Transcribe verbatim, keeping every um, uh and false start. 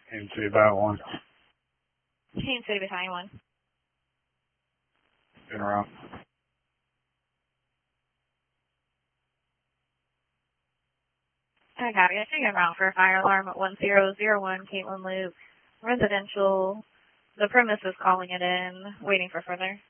Kansas City Battalion one. Kansas City Battalion one. Been around. I got you. Taking around for a fire alarm at one zero zero one Caitlin Loop. Residential. The premise is calling it in, waiting for further.